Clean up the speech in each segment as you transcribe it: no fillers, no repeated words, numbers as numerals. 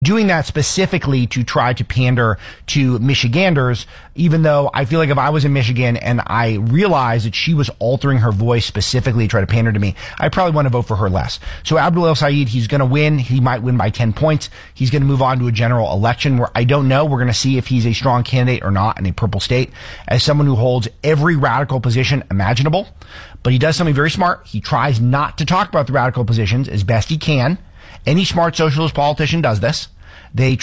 doing that specifically to try to pander to Michiganders, even though I feel like if I was in Michigan and I realized that she was altering her voice specifically to try to pander to me, I probably want to vote for her less. So Abdul El Sayed, he's going to win. He might win by 10 points. He's going to move on to a general election where I don't know. We're going to see if he's a strong candidate or not in a purple state. As someone who holds every radical position imaginable, but he does something very smart. He tries not to talk about the radical positions as best he can. Any smart socialist politician does this. They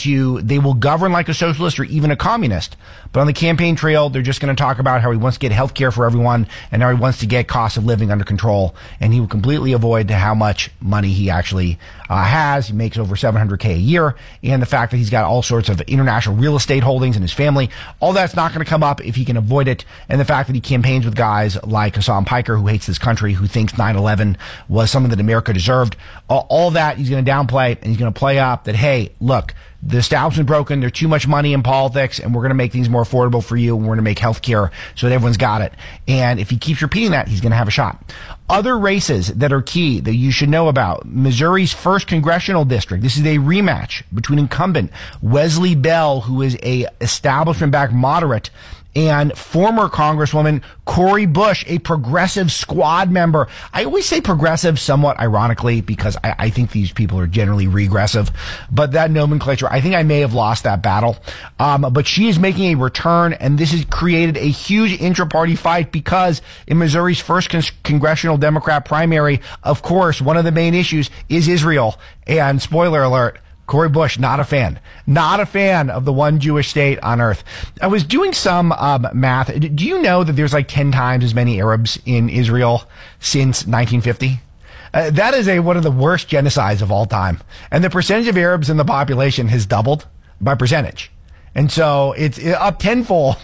will govern like a socialist or even a communist. But on the campaign trail, they're just going to talk about how he wants to get health care for everyone and how he wants to get cost of living under control. And he will completely avoid how much money he actually has. He makes over $700K a year. And the fact that he's got all sorts of international real estate holdings in his family. All that's not going to come up if he can avoid it. And the fact that he campaigns with guys like Hassan Piker, who hates this country, who thinks 9/11 was something that America deserved. All that he's going to downplay, and he's going to play up that, hey, look, the establishment's broken. There's too much money in politics, and we're going to make things more affordable for you, and we're going to make health care so that everyone's got it. And if he keeps repeating that, he's going to have a shot. Other races that are key that you should know about: Missouri's 1st congressional district. This is a rematch between incumbent Wesley Bell, who is a establishment-backed moderate, and former Congresswoman Cori Bush, a progressive squad member. I always say progressive somewhat ironically because I think these people are generally regressive, but that nomenclature, I think I may have lost that battle. But she is making a return, and this has created a huge intra-party fight because in Missouri's 1st congressional Democrat primary, of course, one of the main issues is Israel. And spoiler alert, Cori Bush, not a fan of the one Jewish state on earth. I was doing some math. Do you know that there's like 10 times as many Arabs in Israel since 1950? That is one of the worst genocides of all time. And the percentage of Arabs in the population has doubled by percentage. And so it's up tenfold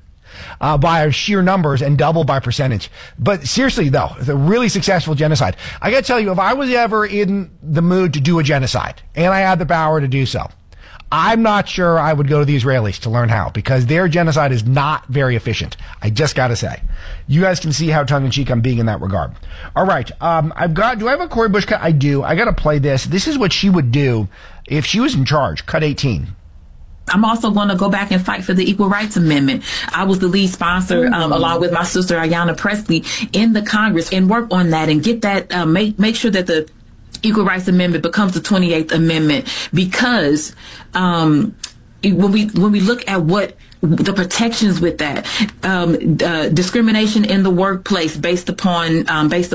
by sheer numbers and double by percentage. But seriously, though, it's a really successful genocide. I got to tell you, if I was ever in the mood to do a genocide and I had the power to do so, I'm not sure I would go to the Israelis to learn how, because their genocide is not very efficient. I just got to say. You guys can see how tongue-in-cheek I'm being in that regard. All right. Do I have a Cori Bush cut? I do. I got to play this. This is what she would do if she was in charge. Cut 18. I'm also going to go back and fight for the Equal Rights Amendment. I was the lead sponsor, along with my sister Ayanna Pressley, in the Congress, and work on that and get that, make sure that the Equal Rights Amendment becomes the 28th Amendment, because when we look at what the protections with that, discrimination in the workplace based upon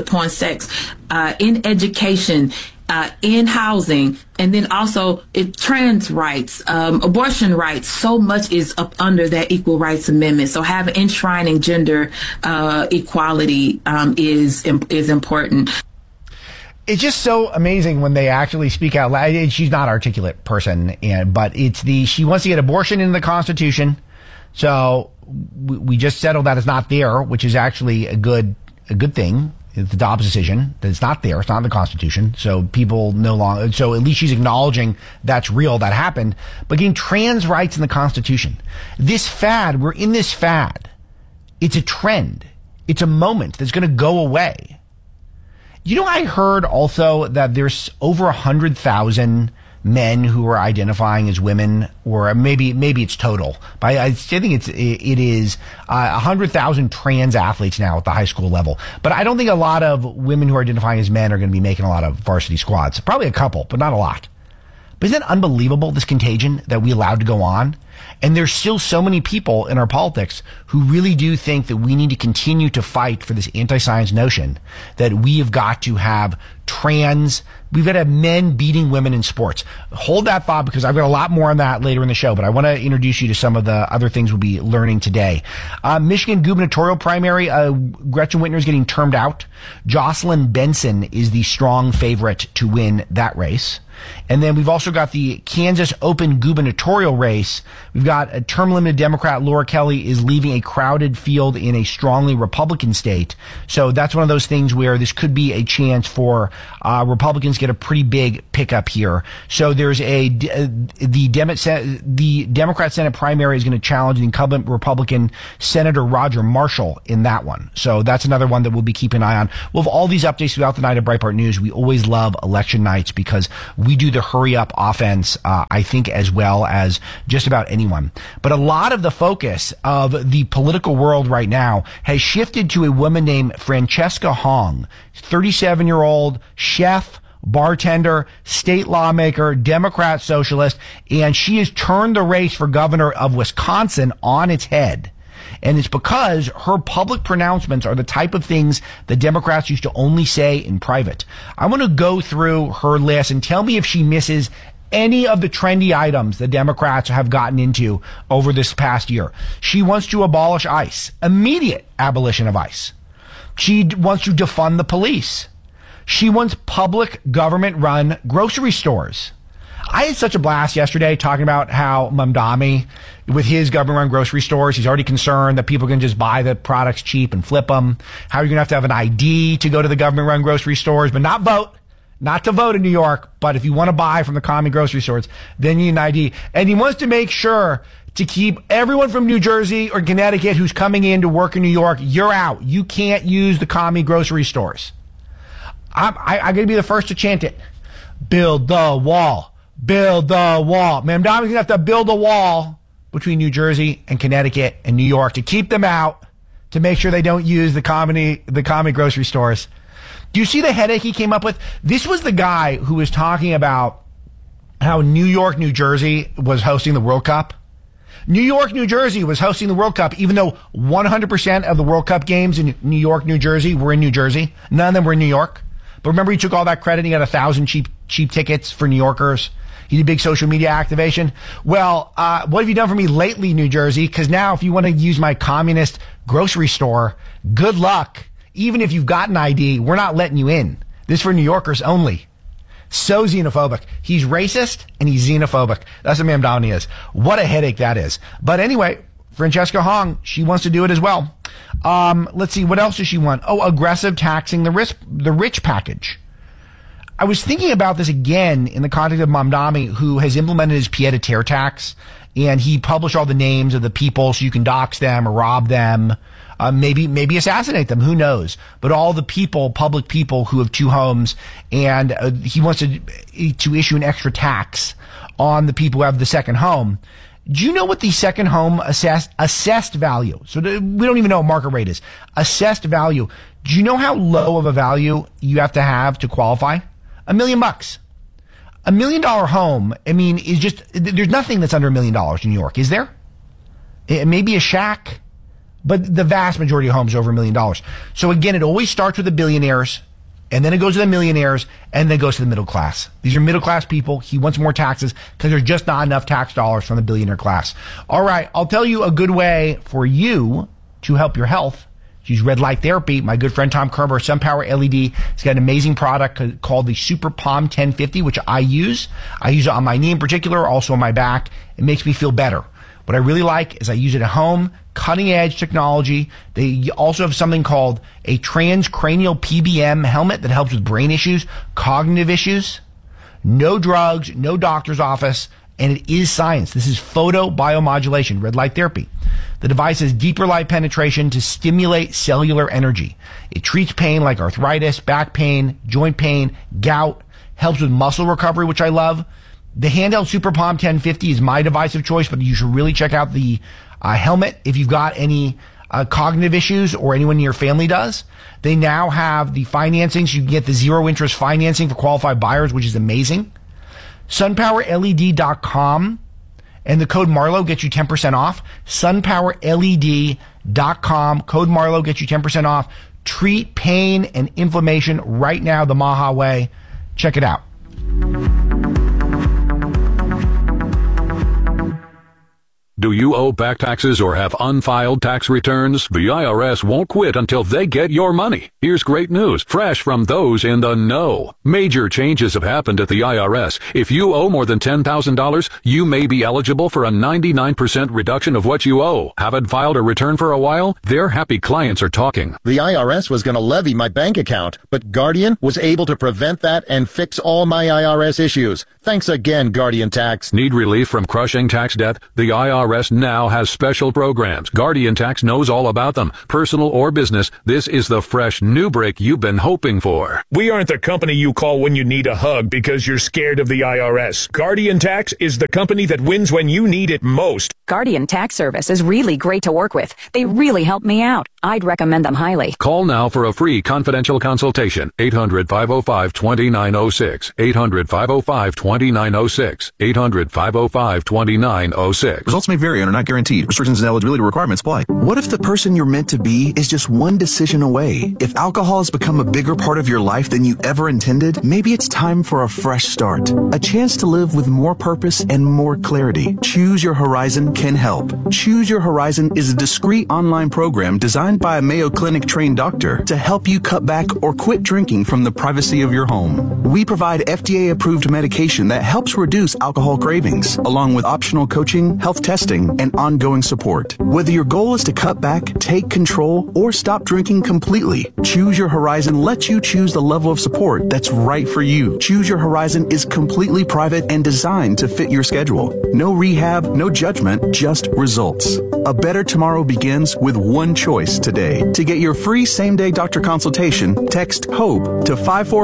sex, in education, in housing, and then also trans rights, abortion rights. So much is up under that Equal Rights Amendment. So having enshrining gender equality is important. It's just so amazing when they actually speak out loud. She's not an articulate person, but she wants to get abortion into the Constitution. So we just settled that it's not there, which is actually a good thing. It's the Dobbs decision that it's not there. It's not in the Constitution. So people no longer, so at least she's acknowledging that's real, that happened. But getting trans rights in the Constitution, we're in this fad. It's a trend. It's a moment that's going to go away. You know, I heard also that there's over 100,000 men who are identifying as women, or maybe it's total, but I think it is 100,000 trans athletes now at the high school level. But I don't think a lot of women who are identifying as men are going to be making a lot of varsity squads. Probably a couple, but not a lot. But isn't that unbelievable, this contagion that we allowed to go on? And there's still so many people in our politics who really do think that we need to continue to fight for this anti-science notion that we have got to have we've got to have men beating women in sports. Hold that thought, because I've got a lot more on that later in the show, but I want to introduce you to some of the other things we'll be learning today. Michigan gubernatorial primary, Gretchen Whitmer is getting termed out. Jocelyn Benson is the strong favorite to win that race. And then we've also got the Kansas open gubernatorial race. We've got a term-limited Democrat, Laura Kelly, is leaving a crowded field in a strongly Republican state. So that's one of those things where this could be a chance for Republicans get a pretty big pickup here. So there's the Democrat Senate primary is going to challenge the incumbent Republican Senator Roger Marshall in that one. So that's another one that we'll be keeping an eye on. We'll have all these updates throughout the night at Breitbart News. We always love election nights because we do the hurry up offense, I think, as well as just about anyone. But a lot of the focus of the political world right now has shifted to a woman named Francesca Hong, 37-year-old chef, bartender, state lawmaker, Democrat socialist, and she has turned the race for governor of Wisconsin on its head. And it's because her public pronouncements are the type of things the Democrats used to only say in private. I want to go through her list and tell me if she misses any of the trendy items the Democrats have gotten into over this past year. She wants to abolish ICE, immediate abolition of ICE. She wants to defund the police. She wants public government-run grocery stores. I had such a blast yesterday talking about how Mamdani, with his government-run grocery stores, he's already concerned that people can just buy the products cheap and flip them. How you're going to have an ID to go to the government-run grocery stores, but not vote. Not to vote in New York, but if you want to buy from the commie grocery stores, then you need an ID. And he wants to make sure to keep everyone from New Jersey or Connecticut who's coming in to work in New York, you're out. You can't use the commie grocery stores. I'm going to be the first to chant it. Build the wall. Build the wall. Mamdani's going to have to build a wall between New Jersey and Connecticut and New York to keep them out, to make sure they don't use the commie grocery stores. Do you see the headache he came up with? This was the guy who was talking about how New York, New Jersey was hosting the World Cup. New York, New Jersey was hosting the World Cup, even though 100% of the World Cup games in New York, New Jersey were in New Jersey. None of them were in New York. But remember, he took all that credit. He got 1,000 cheap tickets for New Yorkers. He did big social media activation. Well, what have you done for me lately, New Jersey? Because now if you want to use my communist grocery store, good luck. Even if you've got an ID, we're not letting you in. This is for New Yorkers only. So xenophobic. He's racist and he's xenophobic. That's what Mamdani is. What a headache that is. But anyway, Francesca Hong, she wants to do it as well. Let's see, what else does she want? Oh, aggressive taxing the rich package. I was thinking about this again in the context of Mamdani, who has implemented his pied-à-terre tax, and he published all the names of the people so you can dox them or rob them. Maybe assassinate them. Who knows? But all the people, public people who have two homes, and he wants to issue an extra tax on the people who have the second home. Do you know what the second home assessed value? So we don't even know what market rate is. Assessed value. Do you know how low of a value you have to qualify? $1 million. $1 million home, I mean, is just, there's nothing that's under $1 million in New York, is there? It may be a shack. But the vast majority of homes are over $1 million. So again, it always starts with the billionaires, and then it goes to the millionaires, and then it goes to the middle class. These are middle class people. He wants more taxes because there's just not enough tax dollars from the billionaire class. All right, I'll tell you a good way for you to help your health. Use red light therapy. My good friend Tom Kerber, SunPower LED, he's got an amazing product called the Super Palm 1050, which I use. I use it on my knee in particular, also on my back. It makes me feel better. What I really like is I use it at home, cutting edge technology. They also have something called a transcranial PBM helmet that helps with brain issues, cognitive issues. No drugs, no doctor's office, and it is science. This is photobiomodulation, red light therapy. The device has deeper light penetration to stimulate cellular energy. It treats pain like arthritis, back pain, joint pain, gout, helps with muscle recovery, which I love. The handheld Super Palm 1050 is my device of choice, but you should really check out the helmet if you've got any cognitive issues or anyone in your family does. They now have the financing, so you can get the zero interest financing for qualified buyers, which is amazing. SunPowerLED.com, and the code Marlowe gets you 10% off. SunPowerLED.com, code Marlowe gets you 10% off. Treat pain and inflammation right now the Maha way. Check it out. Do you owe back taxes or have unfiled tax returns? The IRS won't quit until they get your money. Here's great news, fresh from those in the know. Major changes have happened at the IRS. If you owe more than $10,000, you may be eligible for a 99% reduction of what you owe. Haven't filed a return for a while? Their happy clients are talking. The IRS was going to levy my bank account, but Guardian was able to prevent that and fix all my IRS issues. Thanks again, Guardian Tax. Need relief from crushing tax debt? The IRS now has special programs. Guardian Tax knows all about them. Personal or business, this is the fresh new break you've been hoping for. We aren't the company you call when you need a hug because you're scared of the IRS. Guardian Tax is the company that wins when you need it most. Guardian Tax Service is really great to work with. They really help me out. I'd recommend them highly. Call now for a free confidential consultation. 800-505-2906. 800-505-2906. 800-505-2906. Results may vary and are not guaranteed. Restrictions and eligibility requirements apply. What if the person you're meant to be is just one decision away? If alcohol has become a bigger part of your life than you ever intended, maybe it's time for a fresh start. A chance to live with more purpose and more clarity. Choose Your Horizon can help. Choose Your Horizon is a discreet online program designed by a Mayo Clinic trained doctor to help you cut back or quit drinking from the privacy of your home. We provide FDA approved medication that helps reduce alcohol cravings, along with optional coaching, health testing, and ongoing support. Whether your goal is to cut back, take control, or stop drinking completely, Choose Your Horizon lets you choose the level of support that's right for you. Choose Your Horizon is completely private and designed to fit your schedule. No rehab, no judgment, just results. A better tomorrow begins with one choice today. To get your free same-day doctor consultation, text HOPE to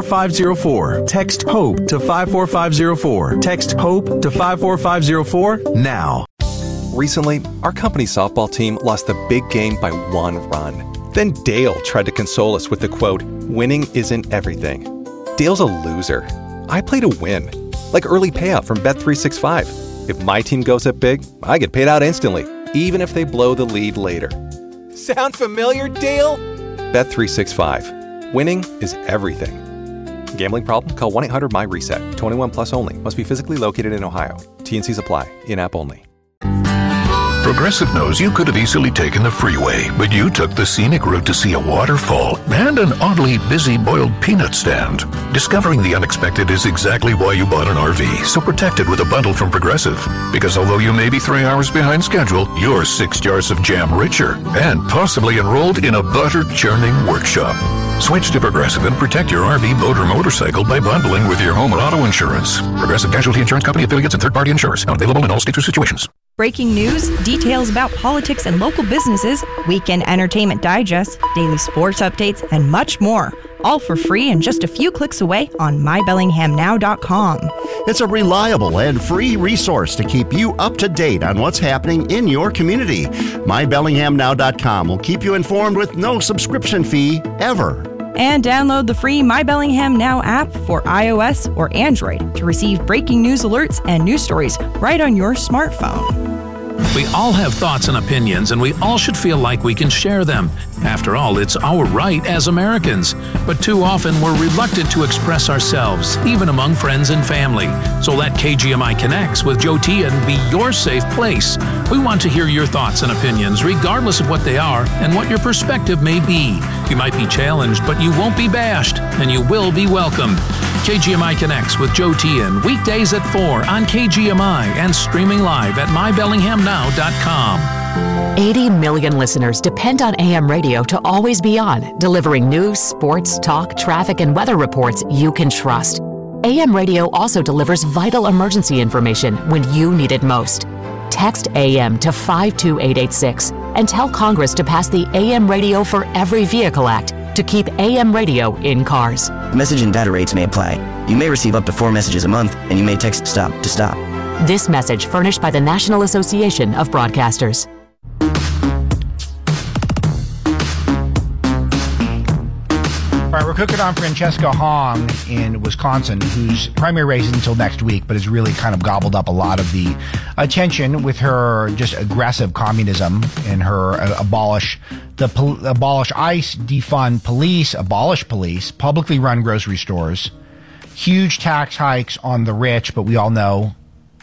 54504. Text HOPE to 54504. Text HOPE to 54504 now. Recently, our company softball team lost the big game by 1 run. Then Dale tried to console us with the quote, "Winning isn't everything." Dale's a loser. I play to win. Like early payout from Bet365. If my team goes up big, I get paid out instantly, even if they blow the lead later. Sound familiar, Dale? Bet365. Winning is everything. Gambling problem? Call 1-800-MY-RESET. 21 plus only. Must be physically located in Ohio. T&Cs apply. In-app only. Progressive knows you could have easily taken the freeway, but you took the scenic route to see a waterfall and an oddly busy boiled peanut stand. Discovering the unexpected is exactly why you bought an RV, so protect it with a bundle from Progressive. Because although you may be 3 hours behind schedule, you're 6 jars of jam richer and possibly enrolled in a butter-churning workshop. Switch to Progressive and protect your RV, boat, or motorcycle by bundling with your home or auto insurance. Progressive Casualty Insurance Company affiliates and third-party insurers. Not available in all states or situations. Breaking news, details about politics and local businesses, weekend entertainment digest, daily sports updates, and much more. All for free and just a few clicks away on MyBellinghamNow.com. It's a reliable and free resource to keep you up to date on what's happening in your community. MyBellinghamNow.com will keep you informed with no subscription fee ever. And download the free My Bellingham Now app for iOS or Android to receive breaking news alerts and news stories right on your smartphone. We all have thoughts and opinions, and we all should feel like we can share them. After all, it's our right as Americans. But too often, we're reluctant to express ourselves, even among friends and family. So let KGMI Connects with Joe Tian be your safe place. We want to hear your thoughts and opinions, regardless of what they are and what your perspective may be. You might be challenged, but you won't be bashed, and you will be welcomed. KGMI Connects with Joe Tian, weekdays at 4 on KGMI and streaming live at MyBellinghamNow.com. 80 million listeners depend on AM radio to always be on, delivering news, sports, talk, traffic, and weather reports you can trust. AM radio also delivers vital emergency information when you need it most. Text AM to 52886 and tell Congress to pass the AM Radio for Every Vehicle Act to keep AM radio in cars. Message and data rates may apply. You may receive up to 4 messages a month, and you may text STOP to stop. This message furnished by the National Association of Broadcasters. All right, we're cooking on Francesca Hong in Wisconsin, whose primary race isn't until next week, but has really kind of gobbled up a lot of the attention with her just aggressive communism and her abolish ICE, defund police, abolish police, publicly run grocery stores, huge tax hikes on the rich, but we all know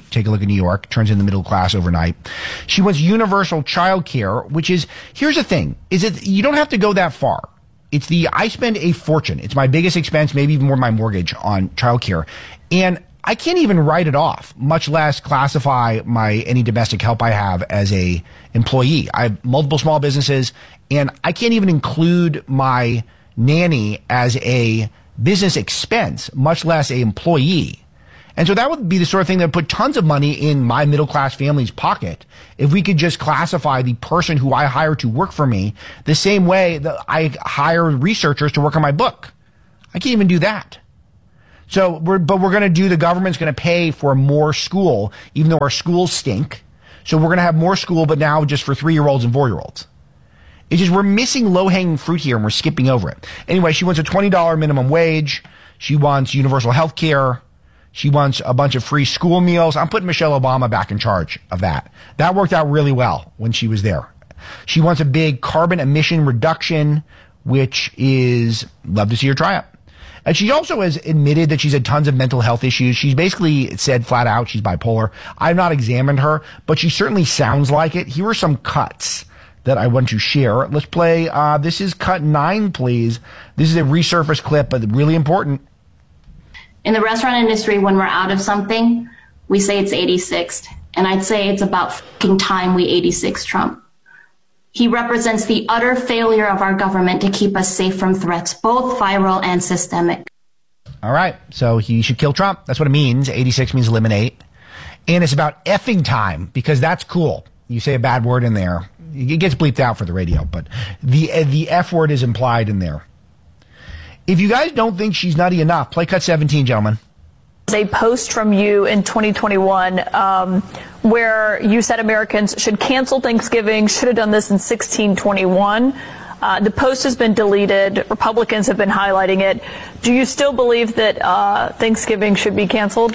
Take a look at New York, turns into the middle class overnight. She wants universal child care, which is, here's the thing, is that you don't have to go that far. I spend a fortune. It's my biggest expense, maybe even more than my mortgage on child care. And I can't even write it off, much less classify any domestic help I have as a employee. I have multiple small businesses, and I can't even include my nanny as a business expense, much less a employee. And so that would be the sort of thing that would put tons of money in my middle class family's pocket if we could just classify the person who I hire to work for me the same way that I hire researchers to work on my book. I can't even do that. So we're going to do, the government's going to pay for more school, even though our schools stink. So we're going to have more school, but now just for 3-year-olds and 4-year-olds. It's just, we're missing low-hanging fruit here and we're skipping over it. Anyway, she wants a $20 minimum wage. She wants universal health care. She wants a bunch of free school meals. I'm putting Michelle Obama back in charge of that. That worked out really well when she was there. She wants a big carbon emission reduction, which is, love to see her try it. And she also has admitted that she's had tons of mental health issues. She's basically said flat out she's bipolar. I've not examined her, but she certainly sounds like it. Here are some cuts that I want to share. Let's play, this is cut 9, please. This is a resurfaced clip, but really important. In the restaurant industry, when we're out of something, we say it's 86th. And I'd say it's about fucking time we 86 Trump. He represents the utter failure of our government to keep us safe from threats, both viral and systemic. All right. So he should kill Trump. That's what it means. 86 means eliminate. And it's about effing time, because that's cool. You say a bad word in there. It gets bleeped out for the radio, but the F word is implied in there. If you guys don't think she's nutty enough, play cut 17, gentlemen. A post from you in 2021 where you said Americans should cancel Thanksgiving, should have done this in 1621. The post has been deleted. Republicans have been highlighting it. Do you still believe that Thanksgiving should be canceled?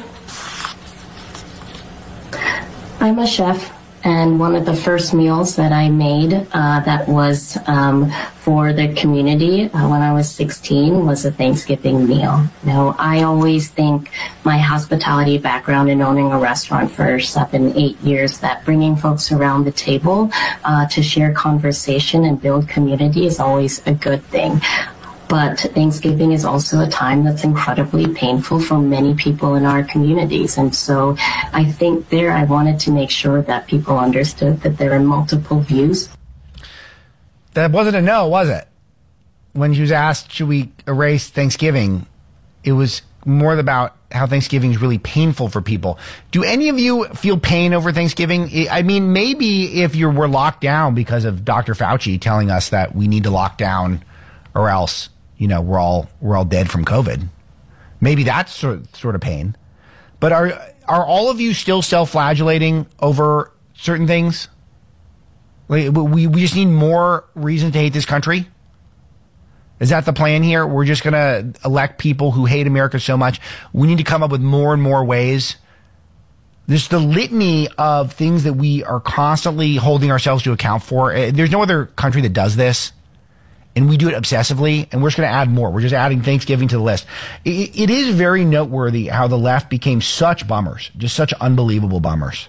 I'm a chef. And one of the first meals that I made that was for the community when I was 16 was a Thanksgiving meal. Now, I always think my hospitality background in owning a restaurant for 7-8 years, that bringing folks around the table to share conversation and build community is always a good thing. But Thanksgiving is also a time that's incredibly painful for many people in our communities. And so I think I wanted to make sure that people understood that there are multiple views. That wasn't a no, was it? When she was asked, should we erase Thanksgiving, it was more about how Thanksgiving is really painful for people. Do any of you feel pain over Thanksgiving? I mean, maybe if we're locked down because of Dr. Fauci telling us that we need to lock down or else, we're all dead from COVID. Maybe that's sort of pain. But are all of you still self-flagellating over certain things? Like, we just need more reason to hate this country? Is that the plan here? We're just going to elect people who hate America so much. We need to come up with more and more ways. There's the litany of things that we are constantly holding ourselves to account for. There's no other country that does this. And we do it obsessively, and we're just going to add more. We're just adding Thanksgiving to the list. It is very noteworthy how the left became such bummers, just such unbelievable bummers.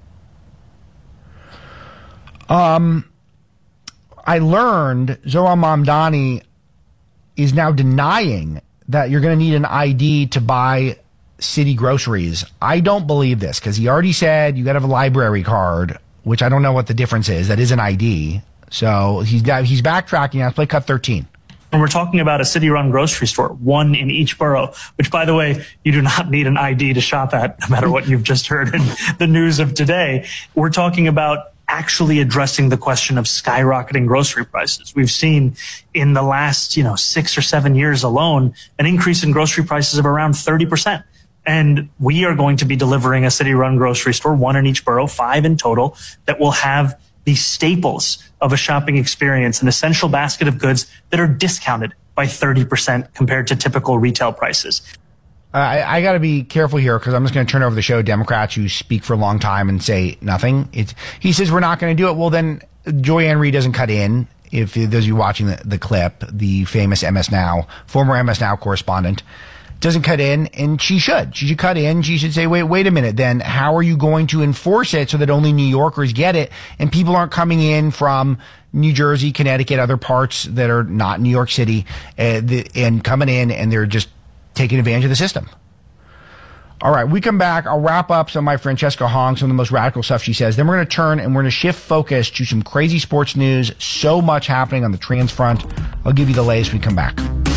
I learned Zohran Mamdani is now denying that you're going to need an ID to buy city groceries. I don't believe this, because he already said you got to have a library card, which I don't know what the difference is. That is an ID. So he's backtracking. Let's play cut 13. And we're talking about a city-run grocery store, one in each borough, which, by the way, you do not need an ID to shop at, no matter what you've just heard in the news of today. We're talking about actually addressing the question of skyrocketing grocery prices. We've seen in the last, 6 or 7 years alone, an increase in grocery prices of around 30%. And we are going to be delivering a city-run grocery store, one in each borough, 5 in total, that will have the staples of a shopping experience, an essential basket of goods that are discounted by 30% compared to typical retail prices. I got to be careful here, because I'm just going to turn over the show to Democrats who speak for a long time and say nothing. He says we're not going to do it. Well, then Joy-Ann Reid doesn't cut in. If those of you watching the clip, the famous former MS Now correspondent, doesn't cut in, and she should. She should cut in. She should say, wait a minute, then how are you going to enforce it so that only New Yorkers get it and people aren't coming in from New Jersey, Connecticut, other parts that are not New York City, and coming in and they're just taking advantage of the system. All right, we come back. I'll wrap up some of my Francesca Hong, some of the most radical stuff she says. Then we're going to turn and we're going to shift focus to some crazy sports news. So much happening on the trans front. I'll give you the latest when we come back.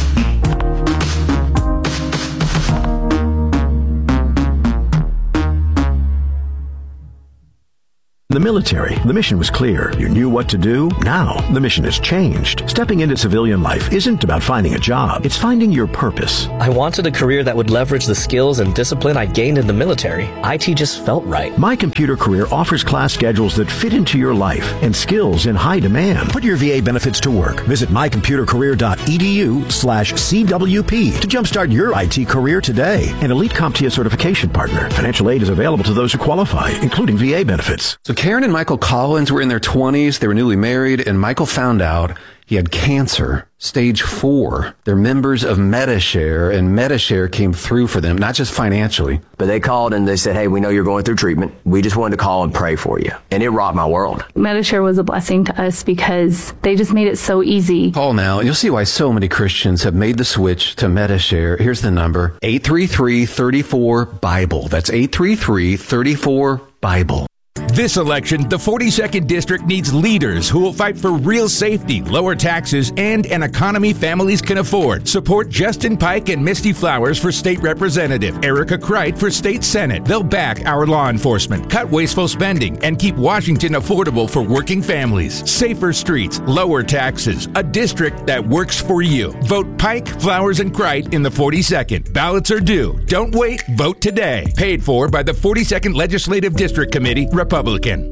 The military, the mission was clear. You knew what to do. Now, the mission has changed. Stepping into civilian life isn't about finding a job. It's finding your purpose. I wanted a career that would leverage the skills and discipline I gained in the military. IT just felt right. My Computer Career offers class schedules that fit into your life and skills in high demand. Put your VA benefits to work. Visit mycomputercareer.edu/CWP to jumpstart your IT career today. An elite CompTIA certification partner. Financial aid is available to those who qualify, including VA benefits. So Karen and Michael Collins were in their 20s. They were newly married, and Michael found out he had cancer, stage 4. They're members of Medi-Share, and Medi-Share came through for them, not just financially. But they called and they said, hey, we know you're going through treatment. We just wanted to call and pray for you. And it rocked my world. Medi-Share was a blessing to us because they just made it so easy. Call now, and you'll see why so many Christians have made the switch to Medi-Share. Here's the number, 833-34-BIBLE. That's 833-34-BIBLE. This election, the 42nd District needs leaders who will fight for real safety, lower taxes, and an economy families can afford. Support Justin Pike and Misty Flowers for State Representative, Erica Kreit for State Senate. They'll back our law enforcement, cut wasteful spending, and keep Washington affordable for working families. Safer streets, lower taxes, a district that works for you. Vote Pike, Flowers, and Kreit in the 42nd. Ballots are due. Don't wait. Vote today. Paid for by the 42nd Legislative District Committee, Republican.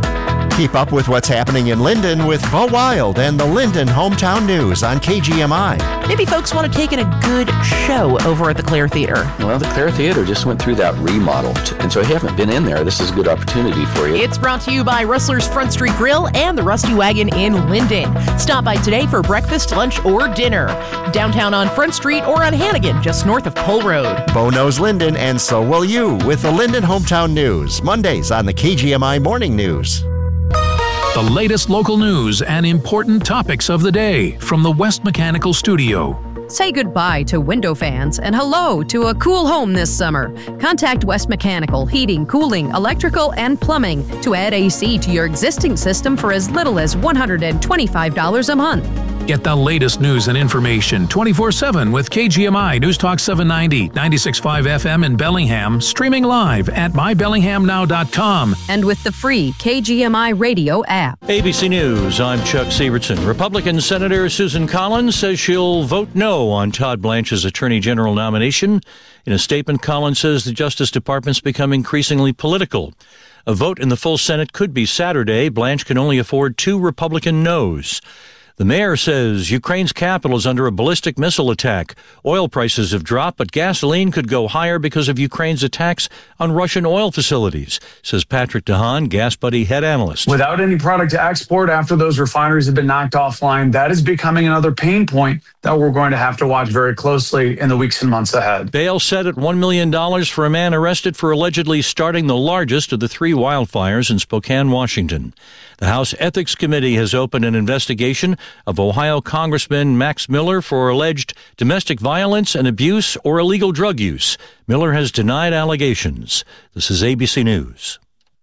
Keep up with what's happening in Linden with Bo Wild and the Linden Hometown News on KGMI. Maybe folks want to take in a good show over at the Claire Theater. Well, the Claire Theater just went through that remodel, and so if you haven't been in there, this is a good opportunity for you. It's brought to you by Rustler's Front Street Grill and the Rusty Wagon in Linden. Stop by today for breakfast, lunch, or dinner. Downtown on Front Street or on Hannigan, just north of Pole Road. Bo knows Linden, and so will you with the Linden Hometown News. Mondays on the KGMI Morning News. The latest local news and important topics of the day from the West Mechanical Studio. Say goodbye to window fans and hello to a cool home this summer. Contact West Mechanical Heating, Cooling, Electrical, and Plumbing to add AC to your existing system for as little as $125 a month. Get the latest news and information 24/7 with KGMI News Talk 790, 96.5 FM in Bellingham, streaming live at mybellinghamnow.com. And with the free KGMI radio app. ABC News, I'm Chuck Severson. Republican Senator Susan Collins says she'll vote no on Todd Blanche's Attorney General nomination. In a statement, Collins says the Justice Department's become increasingly political. A vote in the full Senate could be Saturday. Blanche can only afford 2 Republican no's. The mayor says Ukraine's capital is under a ballistic missile attack. Oil prices have dropped, but gasoline could go higher because of Ukraine's attacks on Russian oil facilities, says Patrick DeHaan, Gas Buddy head analyst. Without any product to export after those refineries have been knocked offline, that is becoming another pain point that we're going to have to watch very closely in the weeks and months ahead. Bail set at $1 million for a man arrested for allegedly starting the largest of the 3 wildfires in Spokane, Washington. The House Ethics Committee has opened an investigation of Ohio Congressman Max Miller for alleged domestic violence and abuse or illegal drug use. Miller has denied allegations. This is ABC News.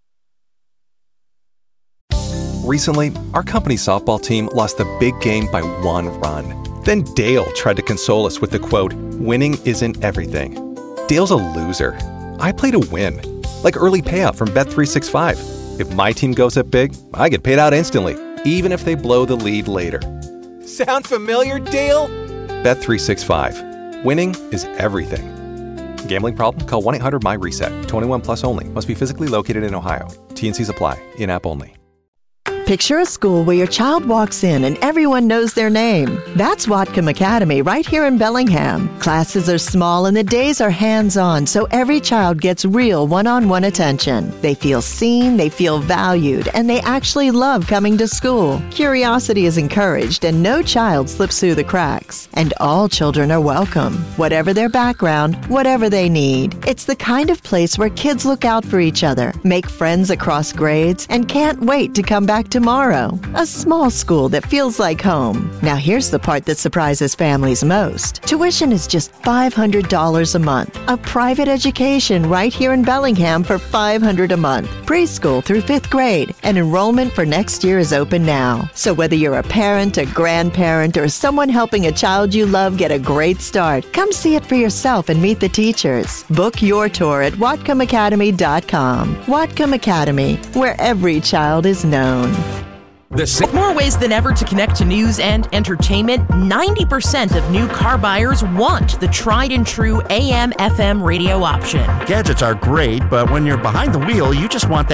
Recently, our company softball team lost the big game by 1 run. Then Dale tried to console us with the quote, "Winning isn't everything." Dale's a loser. I play to win, like early payout from Bet365. If my team goes up big, I get paid out instantly, even if they blow the lead later. Sound familiar, Dale? Bet365. Winning is everything. Gambling problem? Call 1-800-MY-RESET. 21 plus only. Must be physically located in Ohio. T&Cs apply. In-app only. Picture a school where your child walks in and everyone knows their name. That's Whatcom Academy right here in Bellingham. Classes are small and the days are hands-on, so every child gets real one-on-one attention. They feel seen, they feel valued, and they actually love coming to school. Curiosity is encouraged and no child slips through the cracks. And all children are welcome, whatever their background, whatever they need. It's the kind of place where kids look out for each other, make friends across grades, and can't wait to come back tomorrow. A small school that feels like home. Now here's the part that surprises families most. Tuition is just $500 a month. A private education right here in Bellingham for $500 a month. Preschool through 5th grade. And enrollment for next year is open now. So whether you're a parent, a grandparent, or someone helping a child you love get a great start, come see it for yourself and meet the teachers. Book your tour at WhatcomAcademy.com. Whatcom Academy, where every child is known. With more ways than ever to connect to news and entertainment, 90% of new car buyers want the tried and true AM/FM radio option. Gadgets are great, but when you're behind the wheel, you just want that